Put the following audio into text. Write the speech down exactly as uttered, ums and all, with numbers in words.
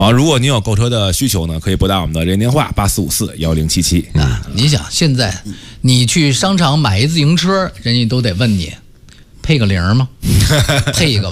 啊，如果您有购车的需求呢，可以拨打我们的热线电话八四五四幺零七七。 啊，你想现在你去商场买一自行车，人家都得问你配个零吗？配一个吧。